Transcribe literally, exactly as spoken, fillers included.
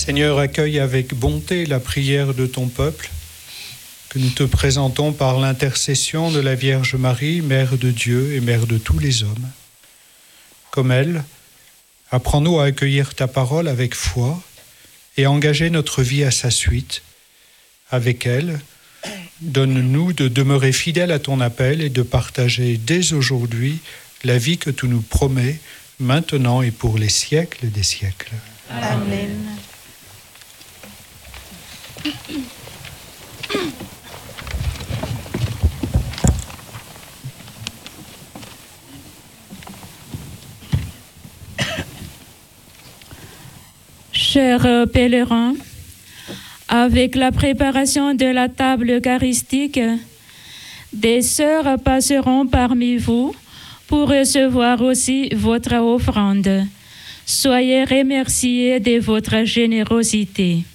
Seigneur, accueille avec bonté la prière de ton peuple, que nous te présentons par l'intercession de la Vierge Marie, Mère de Dieu et Mère de tous les hommes. Comme elle, apprends-nous à accueillir ta parole avec foi et engager notre vie à sa suite. Avec elle, donne-nous de demeurer fidèles à ton appel et de partager dès aujourd'hui la vie que tu nous promets, maintenant et pour les siècles des siècles. Amen. Chers pèlerins, avec la préparation de la table eucharistique, des sœurs passeront parmi vous pour recevoir aussi votre offrande. Soyez remerciés de votre générosité.